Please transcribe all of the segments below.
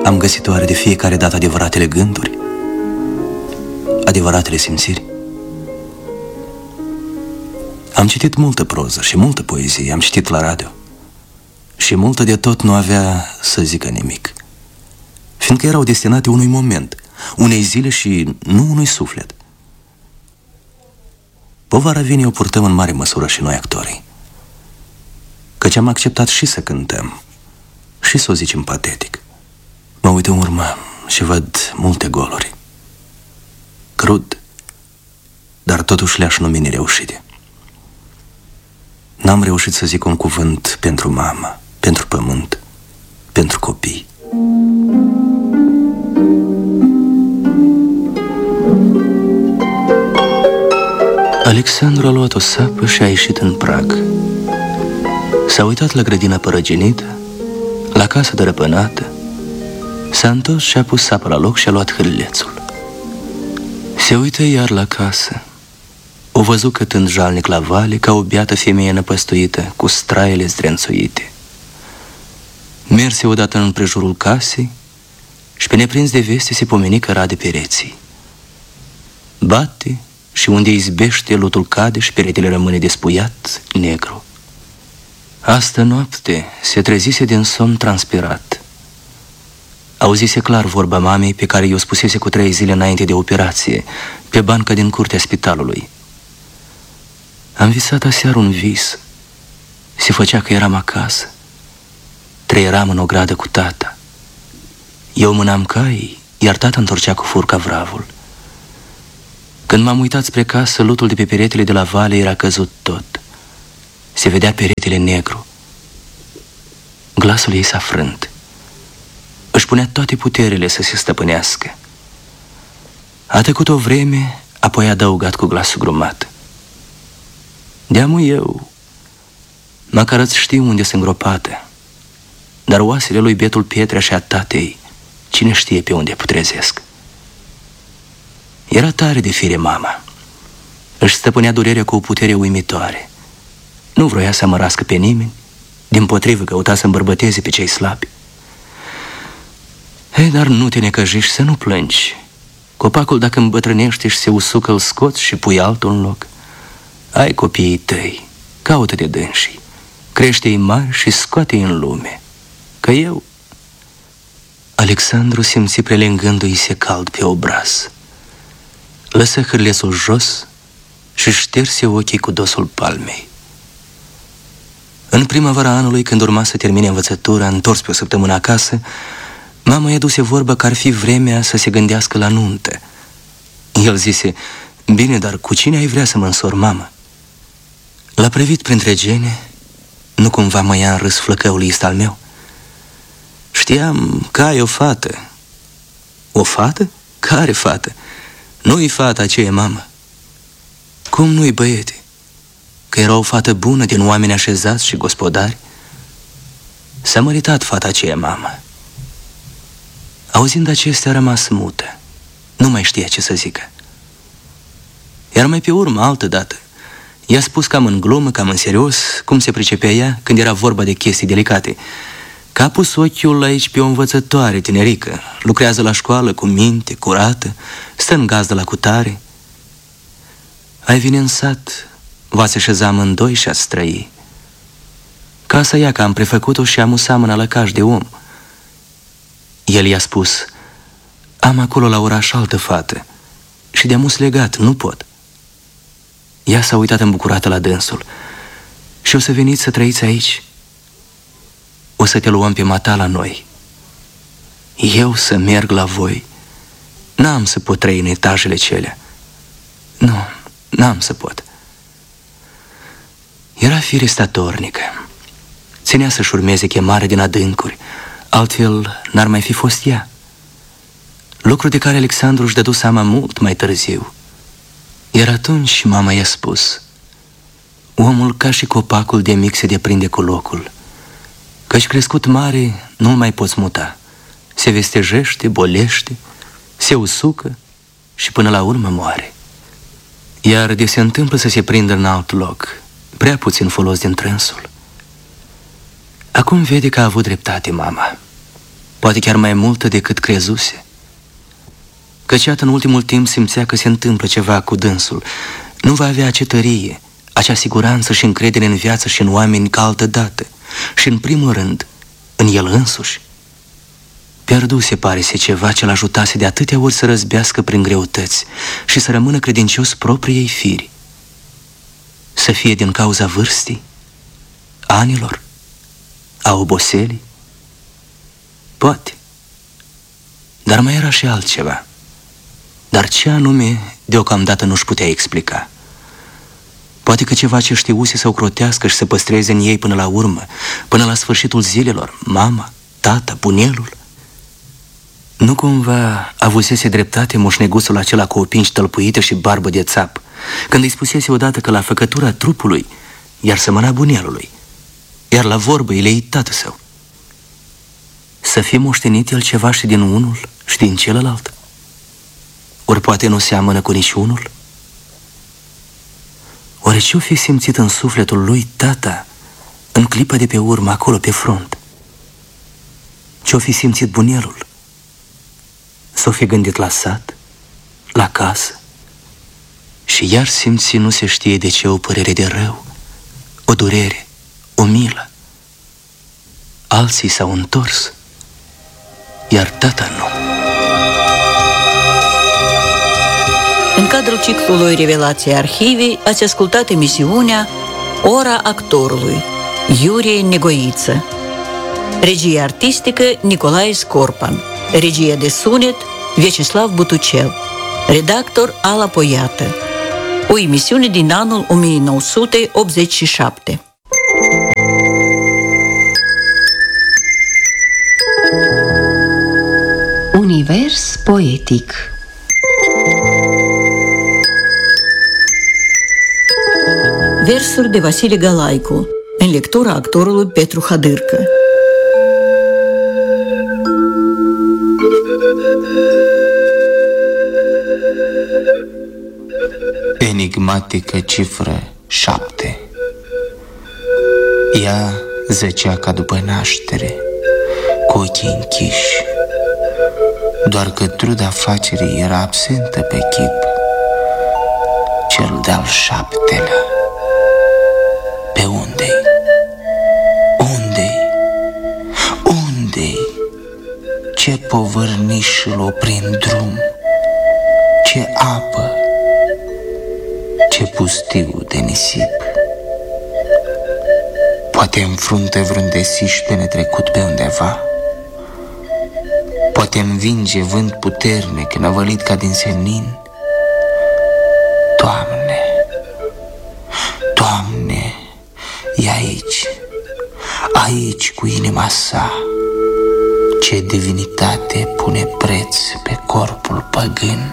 Am găsit oare de fiecare dată adevăratele gânduri? Adevăratele simțiri? Am citit multă proză și multă poezie, am citit la radio. Și multă de tot nu avea să zică nimic, fiindcă erau destinate unui moment, unei zile și nu unui suflet. Povara vinii o purtăm în mare măsură și noi, actorii, căci am acceptat și să cântăm și să o zicem patetic. Mă uit în urmă și văd multe goluri, crud, dar totuși le-aș numi nereușite. N-am reușit să zic un cuvânt pentru mamă, pentru pământ, pentru copii. Alexandru a luat o sapă și a ieșit în prag. S-a uitat la grădina părăginită, la casa dărăpânată, s-a întors și a pus sapă la loc și a luat hârlețul. Se uită iar la casă. O văzut cătând jalnic la vale ca o beată femeie năpăstuită, cu straiele zdrențuite. Merse odată în prejurul casei și pe neprins de veste se pomeni că rade pereții. Bate și unde izbește, lutul cade și peretele rămâne despuiat, negru. Astă noapte se trezise din somn transpirat. Auzise clar vorba mamei pe care i-o spusese cu 3 zile înainte de operație, pe banca din curtea spitalului. Am visat aseară un vis. Se făcea că eram acasă. Treieram în ogradă cu tata. Eu mânam caii, iar tata întorcea cu furca vravul. Când m-am uitat spre casă, lutul de pe peretele de la vale era căzut tot. Se vedea peretele negru. Glasul ei s-a frânt. Își punea toate puterile să se stăpânească. A trecut o vreme, apoi a adăugat cu glas sugrumat: de-amu eu, măcar îți știu unde sunt îngropată, dar oasele lui bietul Pietre și a tatei, cine știe pe unde putrezesc. Era tare de fire mama. Își stăpânea durerea cu o putere uimitoare. Nu vroia să mărască pe nimeni, dimpotrivă căuta să îmbărbăteze pe cei slabi. Dar nu te necăjești, să nu plângi. Copacul, dacă îmbătrânește și se usucă, îl scoți și pui altul în loc. Ai copiii tăi, caută de dânsii, crește-i mari și scoate-i în lume. Că eu... Alexandru simți prelengându-i se cald pe obraz. Lăsă hârlețul jos și șterse ochii cu dosul palmei. În primăvara anului, când urma să termine învățătura, întors pe o săptămână acasă, mama i-a duse vorba că ar fi vremea să se gândească la nuntă. El zise: bine, dar cu cine ai vrea să mă însor, mamă? L-a privit printre gene, nu cumva mă ia în râs flăcăulist al meu. Știam că ai o fată. O fată? Care fată? Nu-i fata aceea, mamă. Cum nu-i, băiete? Că era o fată bună, din oameni așezați și gospodari. S-a măritat fata aceea, mamă. Auzind acestea, a rămas mută. Nu mai știa ce să zică. Iar mai pe urmă, altădată, i-a spus cam în glumă, cam în serios, cum se pricepea ea când era vorba de chestii delicate, că a pus ochiul aici pe o învățătoare tinerică, lucrează la școală cu minte, curată, stă în gazdă la cutare. Ai vine în sat, v-ați așeza amândoi și ați trăi. Casa ea că am prefăcut-o și am usamă lăcaș de om. El i-a spus: am acolo la oraș altă fată și de-amus legat, nu pot. Ea s-a uitat îmbucurată la dânsul: și o să veniți să trăiți aici? O să te luăm pe mata la noi. Eu să merg la voi? N-am să pot trăi în etajele celea. Nu, n-am să pot. Era fire statornică. Ținea să-și urmeze chemare din adâncuri, altfel n-ar mai fi fost ea. Lucru de care Alexandru își dădu seama mult mai târziu. Iar atunci mama i-a spus: omul ca și copacul de mic se deprinde cu locul, căci crescut mare nu-l mai poți muta. Se vestejește, bolește, se usucă și până la urmă moare. Iar de se întâmplă să se prindă în alt loc, prea puțin folos din trânsul. Acum vede că a avut dreptate mama. poate chiar mai multă decât crezuse. Căci iată, în ultimul timp simțea că se întâmplă ceva cu dânsul. Nu va avea acea tărie, acea siguranță și încredere în viață și în oameni ca altădată. Și în primul rând, în el însuși. Pierduse, pare-se, ceva ce l-ajutase de atâtea ori să răzbească prin greutăți și să rămână credincios propriei firi. Să fie din cauza vârstii, anilor, a oboselii? Poate. Dar mai era și altceva. Dar ce anume, deocamdată nu-și putea explica. Poate că ceva ce știuse să o crotească și să păstreze în ei până la urmă, până la sfârșitul zilelor, mama, tata, bunelul. Nu cumva avusese dreptate moșneguțul acela cu opinci tălpuite și barbă de țap, când îi spusese odată că la făcătura trupului iar sămăna bunelului, iar la vorbă îi lei tată său. Să fie moștenit el ceva și din unul și din celălalt? Ori poate nu seamănă cu niciunul? Oare ce-o fi simțit în sufletul lui tata în clipa de pe urmă, acolo pe front? Ce-o fi simțit bunelul? S-o fi gândit la sat, la casă? Și iar simți nu se știe de ce o părere de rău, o durere, o milă. Alții s-au întors, iar tata nu. În cadrul ciclului Revelații Arhivii ați ascultat emisiunea Ora actorului, Iurie Negoiță. Regie artistică Nicolae Scorpan. Regie de sunet Vyacheslav Butucel. Redactor Ala Poiată. O emisiune din anul 1987. Univers poetic. Versuri de Vasile Galaicu, în lectura actorului Petru Hadârcă. Enigmatică cifră 7. Ea zăcea ca după naștere, cu ochii închiși, doar că truda afacerii era absentă pe chip. Cel de-al 7-lea, pe unde-i? Unde-i? Unde-i? Ce povărniș îl opri în drum? Ce apă? Ce pustiu de nisip? Poate înfrunte vreun desiș de netrecut pe undeva? Poate învinge vânt puternic, năvălit ca din senin? Doamne, Doamne, e aici, aici cu inima sa. Ce divinitate pune preț pe corpul păgân.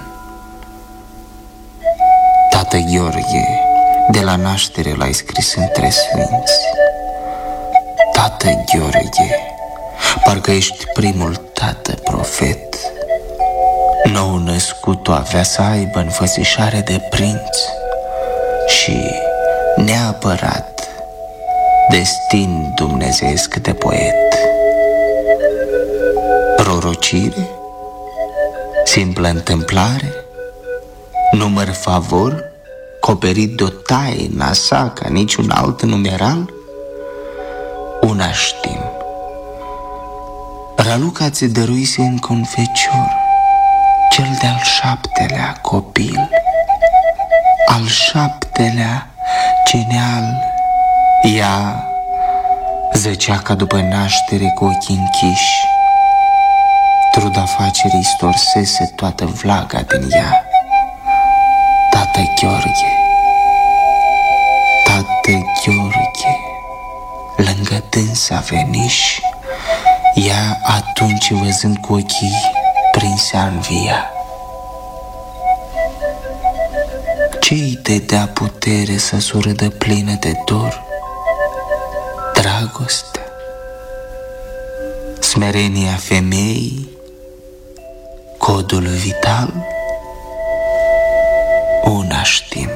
Tată Gheorghe, de la naștere l-ai scris între sfinți. Tată Gheorghe, parcă ești primul tată profet. Nou născutul avea să aibă înfățișare de prinț și, neapărat, destin dumnezeiesc de poet. Prorocire? Simplă întâmplare? Număr favor? Coperit de-o taină sa ca niciun alt numeral? Una știm. Raluca ți dăruise încă un fecior, cel de-al 7-lea copil, al 7-lea ceneal. Ea zăcea ca după naștere cu ochii închiși. Truda afacerii storsese toată vlaga din ea. Tată Gheorghe, Tată Gheorghe, lângă dânsa veniși. Ea atunci, văzând cu ochii, prinse a învia. Ce-i dădea putere să surâdă plină de dor? Dragostea? Smerenia femeii? Codul vital? Una știm.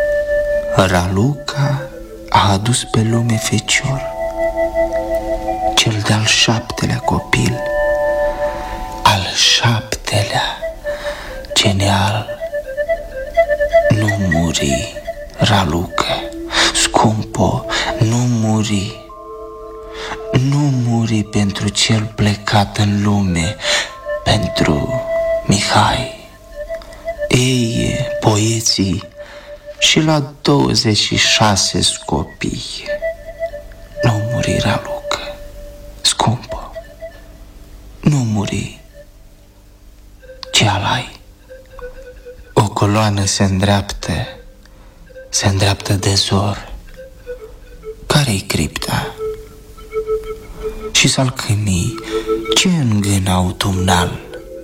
Raluca a adus pe lume fecior, cel de-al 7-lea copil, al 7-lea genial. Nu muri, Raluca, scumpo, nu muri. Nu muri pentru cel plecat în lume, pentru Mihai. Ei, poeții, și la 26 copii. Nu muri, Raluca, scumpo, nu muri, ce-alai. O coloană se îndreaptă de zor. Care-i cripta? Și salcâmii, ce îngân autumnal?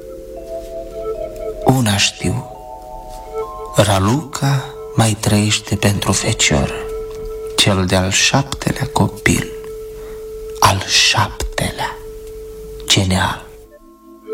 Una știu, Raluca mai trăiește pentru fecior, cel de-al 7-lea copil, al 7-lea genial.